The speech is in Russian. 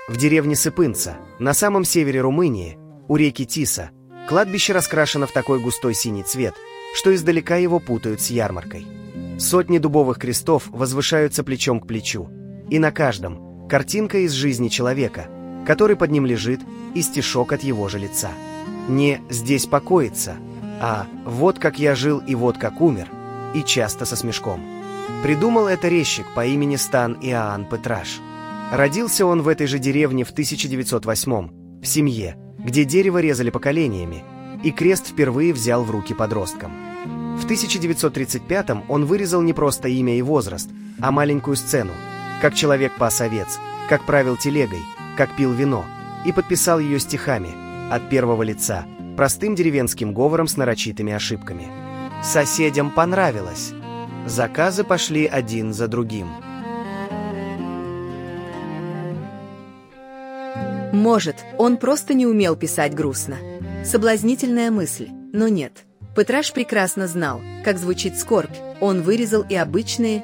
В деревне Сыпынца, на самом севере Румынии, у реки Тиса, кладбище раскрашено в такой густой синий цвет, что издалека его путают с ярмаркой. Сотни дубовых крестов возвышаются плечом к плечу, и на каждом картинка из жизни человека, который под ним лежит, и стишок от его же лица. Не «здесь покоится», а «вот как я жил и вот как умер», и часто со смешком. Придумал это резчик по имени Стан Иоанн Петраш. Родился он в этой же деревне в 1908-м, в семье, где дерево резали поколениями, и крест впервые взял в руки подростком. В 1935-м он вырезал не просто имя и возраст, а маленькую сцену, как человек пас овец, как правил телегой, как пил вино, и подписал ее стихами, от первого лица, простым деревенским говором с нарочитыми ошибками. Соседям понравилось. Заказы пошли один за другим. Может, он просто не умел писать грустно. Соблазнительная мысль, но нет. Петраш прекрасно знал, как звучит скорбь. Он вырезал и обычные,